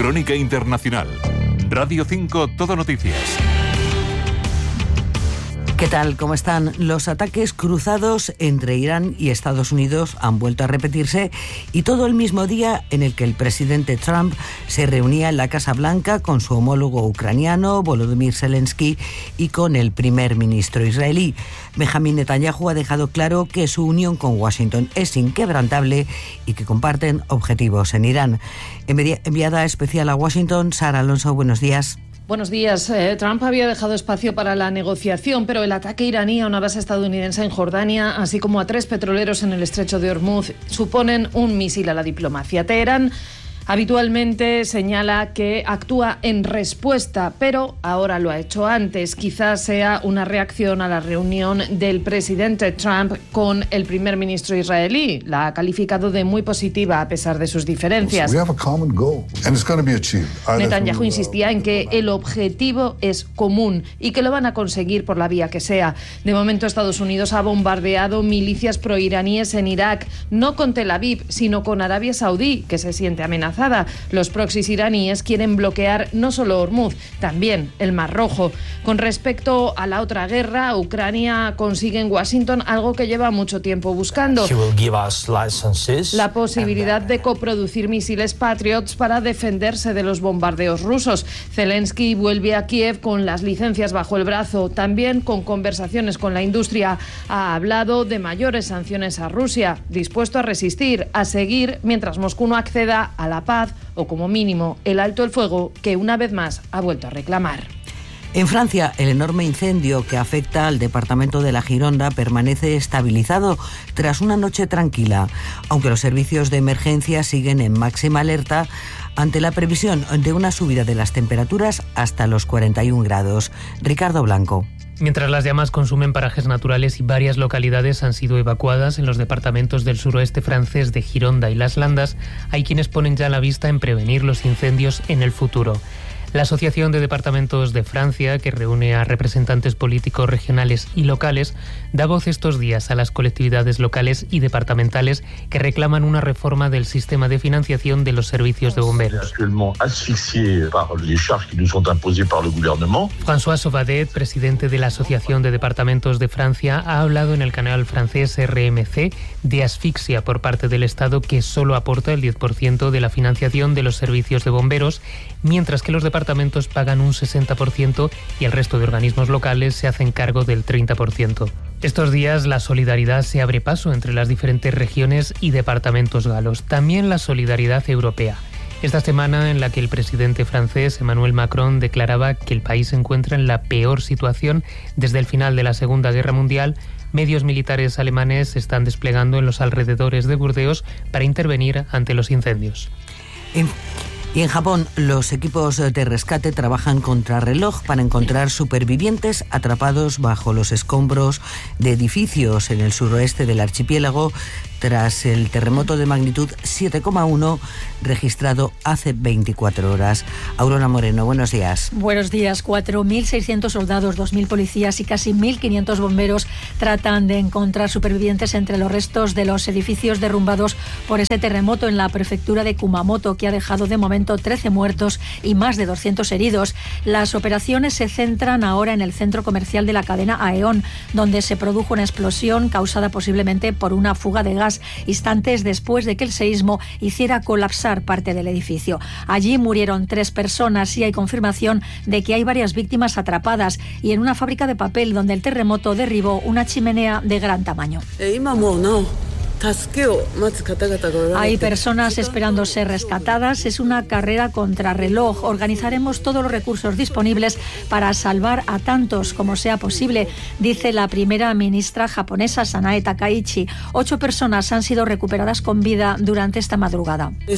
Crónica Internacional. Radio 5 Todo Noticias. ¿Qué tal? ¿Cómo están? Los ataques cruzados entre Irán y Estados Unidos han vuelto a repetirse, y todo el mismo día en el que el presidente Trump se reunía en la Casa Blanca con su homólogo ucraniano, Volodymyr Zelensky, y con el primer ministro israelí. Benjamin Netanyahu ha dejado claro que su unión con Washington es inquebrantable y que comparten objetivos en Irán. Enviada especial a Washington, Sara Alonso, buenos días. Buenos días. Trump había dejado espacio para la negociación, pero el ataque iraní a una base estadounidense en Jordania, así como a 3 petroleros en el estrecho de Hormuz, suponen un misil a la diplomacia. Teherán habitualmente señala que actúa en respuesta, pero ahora lo ha hecho antes. Quizás sea una reacción a la reunión del presidente Trump con el primer ministro israelí. La ha calificado de muy positiva a pesar de sus diferencias. Netanyahu insistía en que el objetivo es común y que lo van a conseguir por la vía que sea. De momento, Estados Unidos ha bombardeado milicias proiraníes en Irak, no con Tel Aviv, sino con Arabia Saudí, que se siente amenazada. Los proxys iraníes quieren bloquear no solo Hormuz, también el Mar Rojo. Con respecto a la otra guerra, Ucrania consigue en Washington algo que lleva mucho tiempo buscando: la posibilidad de coproducir misiles Patriots para defenderse de los bombardeos rusos. Zelensky vuelve a Kiev con las licencias bajo el brazo, también con conversaciones con la industria. Ha hablado de mayores sanciones a Rusia, dispuesto a resistir, a seguir mientras Moscú no acceda a la paz o, como mínimo, el alto el fuego que una vez más ha vuelto a reclamar. En Francia, el enorme incendio que afecta al departamento de la Gironda permanece estabilizado tras una noche tranquila, aunque los servicios de emergencia siguen en máxima alerta ante la previsión de una subida de las temperaturas hasta los 41 grados. Ricardo Blanco. Mientras las llamas consumen parajes naturales y varias localidades han sido evacuadas en los departamentos del suroeste francés de Gironda y Las Landas, hay quienes ponen ya la vista en prevenir los incendios en el futuro. La Asociación de Departamentos de Francia, que reúne a representantes políticos regionales y locales, da voz estos días a las colectividades locales y departamentales que reclaman una reforma del sistema de financiación de los servicios de bomberos. François Sauvadet, presidente de la Asociación de Departamentos de Francia, ha hablado en el canal francés RMC de asfixia por parte del Estado, que solo aporta el 10% de la financiación de los servicios de bomberos, mientras que los departamentos pagan un 60% y el resto de organismos locales se hacen cargo del 30%. Estos días la solidaridad se abre paso entre las diferentes regiones y departamentos galos, también la solidaridad europea. Esta semana, en la que el presidente francés Emmanuel Macron declaraba que el país se encuentra en la peor situación desde el final de la Segunda Guerra Mundial, medios militares alemanes se están desplegando en los alrededores de Burdeos para intervenir ante los incendios. Y en Japón, los equipos de rescate trabajan contrarreloj para encontrar supervivientes atrapados bajo los escombros de edificios en el suroeste del archipiélago tras el terremoto de magnitud 7,1 registrado hace 24 horas. Aurora Moreno, buenos días. Buenos días. 4.600 soldados, 2.000 policías y casi 1.500 bomberos tratan de encontrar supervivientes entre los restos de los edificios derrumbados por ese terremoto en la prefectura de Kumamoto, que ha dejado de momento 13 muertos y más de 200 heridos. Las operaciones se centran ahora en el centro comercial de la cadena Aeon, donde se produjo una explosión causada posiblemente por una fuga de gas instantes después de que el seísmo hiciera colapsar parte del edificio. Allí murieron 3 personas y hay confirmación de que hay varias víctimas atrapadas, y en una fábrica de papel donde el terremoto derribó una chimenea de gran tamaño. Hay personas esperando ser rescatadas. Es una carrera contrarreloj. Organizaremos todos los recursos disponibles para salvar a tantos como sea posible, dice la primera ministra japonesa Sanae Takaichi. 8 personas han sido recuperadas con vida durante esta madrugada. Y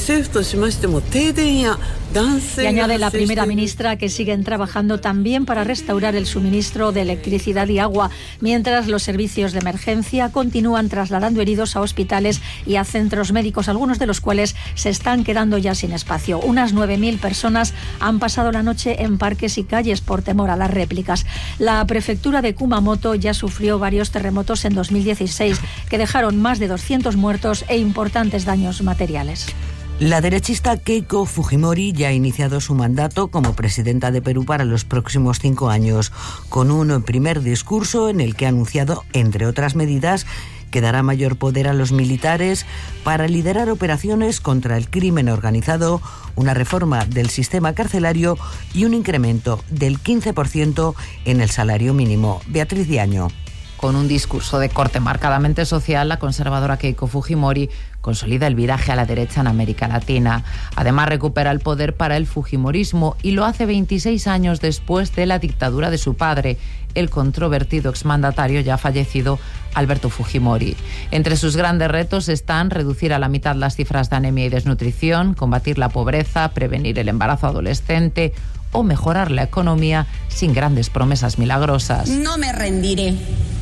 añade la primera ministra que siguen trabajando también para restaurar el suministro de electricidad y agua, mientras los servicios de emergencia continúan trasladando heridos a hospitales y a centros médicos, algunos de los cuales se están quedando ya sin espacio. Unas 9.000 personas han pasado la noche en parques y calles por temor a las réplicas. La prefectura de Kumamoto ya sufrió varios terremotos en 2016 que dejaron más de 200 muertos e importantes daños materiales. La derechista Keiko Fujimori ya ha iniciado su mandato como presidenta de Perú para los próximos 5 años, con un primer discurso en el que ha anunciado, entre otras medidas, que dará mayor poder a los militares para liderar operaciones contra el crimen organizado, una reforma del sistema carcelario y un incremento del 15% en el salario mínimo. Beatriz Diaño. Con un discurso de corte marcadamente social, la conservadora Keiko Fujimori consolida el viraje a la derecha en América Latina. Además, recupera el poder para el fujimorismo y lo hace 26 años después de la dictadura de su padre, el controvertido exmandatario ya fallecido Alberto Fujimori. Entre sus grandes retos están reducir a la mitad las cifras de anemia y desnutrición, combatir la pobreza, prevenir el embarazo adolescente o mejorar la economía sin grandes promesas milagrosas. No me rendiré.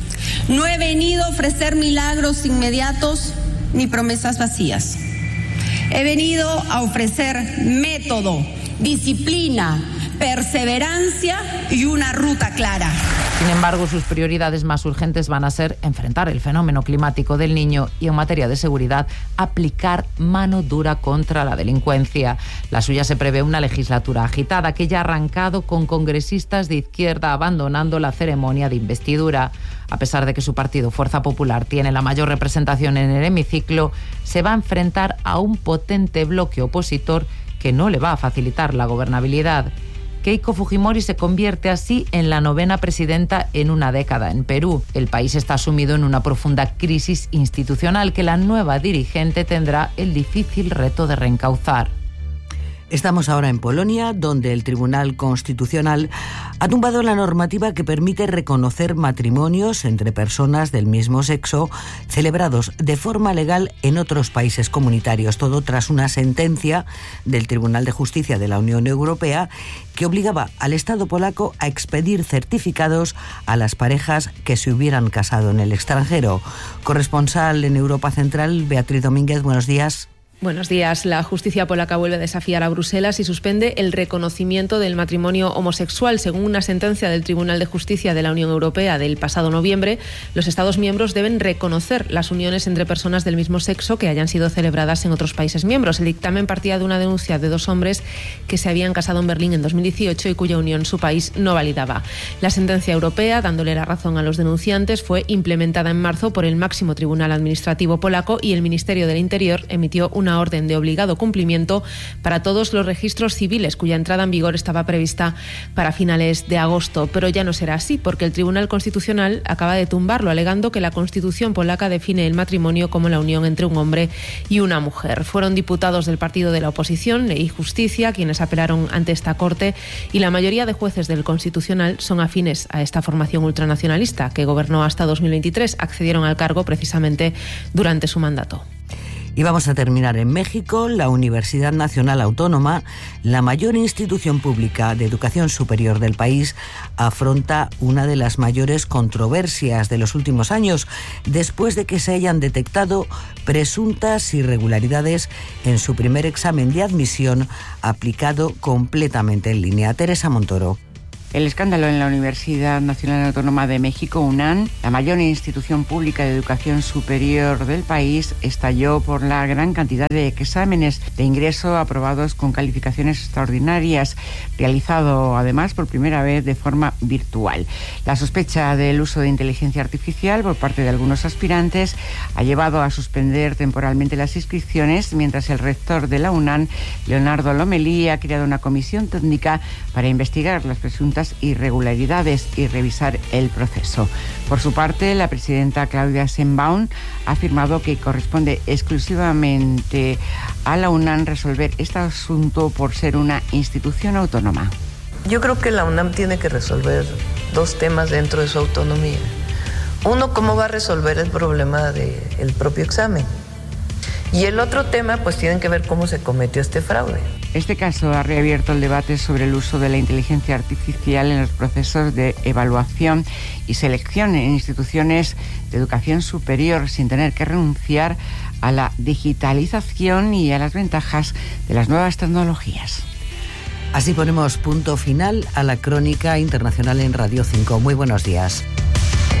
No he venido a ofrecer milagros inmediatos ni promesas vacías. He venido a ofrecer método, disciplina, perseverancia y una ruta clara. Sin embargo, sus prioridades más urgentes van a ser enfrentar el fenómeno climático del Niño y, en materia de seguridad, aplicar mano dura contra la delincuencia. La suya se prevé una legislatura agitada que ya ha arrancado con congresistas de izquierda abandonando la ceremonia de investidura. A pesar de que su partido Fuerza Popular tiene la mayor representación en el hemiciclo, se va a enfrentar a un potente bloque opositor que no le va a facilitar la gobernabilidad. Keiko Fujimori se convierte así en la 9ª presidenta en una década en Perú. El país está sumido en una profunda crisis institucional que la nueva dirigente tendrá el difícil reto de reencauzar. Estamos ahora en Polonia, donde el Tribunal Constitucional ha tumbado la normativa que permite reconocer matrimonios entre personas del mismo sexo celebrados de forma legal en otros países comunitarios. Todo tras una sentencia del Tribunal de Justicia de la Unión Europea que obligaba al Estado polaco a expedir certificados a las parejas que se hubieran casado en el extranjero. Corresponsal en Europa Central, Beatriz Domínguez, buenos días. Buenos días. La justicia polaca vuelve a desafiar a Bruselas y suspende el reconocimiento del matrimonio homosexual. Según una sentencia del Tribunal de Justicia de la Unión Europea del pasado noviembre, los Estados miembros deben reconocer las uniones entre personas del mismo sexo que hayan sido celebradas en otros países miembros. El dictamen partía de una denuncia de 2 hombres que se habían casado en Berlín en 2018 y cuya unión su país no validaba. La sentencia europea, dándole la razón a los denunciantes, fue implementada en marzo por el máximo tribunal administrativo polaco y el Ministerio del Interior emitió una orden de obligado cumplimiento para todos los registros civiles cuya entrada en vigor estaba prevista para finales de agosto. Pero ya no será así, porque el Tribunal Constitucional acaba de tumbarlo, alegando que la Constitución polaca define el matrimonio como la unión entre un hombre y una mujer. Fueron diputados del partido de la oposición, Ley y Justicia, quienes apelaron ante esta Corte, y la mayoría de jueces del Constitucional son afines a esta formación ultranacionalista que gobernó hasta 2023. Accedieron al cargo precisamente durante su mandato. Y vamos a terminar en México. La Universidad Nacional Autónoma, la mayor institución pública de educación superior del país, afronta una de las mayores controversias de los últimos años, después de que se hayan detectado presuntas irregularidades en su primer examen de admisión aplicado completamente en línea. Teresa Montoro. El escándalo en la Universidad Nacional Autónoma de México, UNAM, la mayor institución pública de educación superior del país, estalló por la gran cantidad de exámenes de ingreso aprobados con calificaciones extraordinarias, realizado además por primera vez de forma virtual. La sospecha del uso de inteligencia artificial por parte de algunos aspirantes ha llevado a suspender temporalmente las inscripciones, mientras el rector de la UNAM, Leonardo Lomelí, ha creado una comisión técnica para investigar las presuntas irregularidades y revisar el proceso. Por su parte, la presidenta Claudia Sheinbaum ha afirmado que corresponde exclusivamente a la UNAM resolver este asunto por ser una institución autónoma. Yo creo que la UNAM tiene que resolver 2 temas dentro de su autonomía. Uno, cómo va a resolver el problema del propio examen. Y el otro tema, pues tienen que ver cómo se cometió este fraude. Este caso ha reabierto el debate sobre el uso de la inteligencia artificial en los procesos de evaluación y selección en instituciones de educación superior, sin tener que renunciar a la digitalización y a las ventajas de las nuevas tecnologías. Así ponemos punto final a la crónica internacional en Radio 5. Muy buenos días.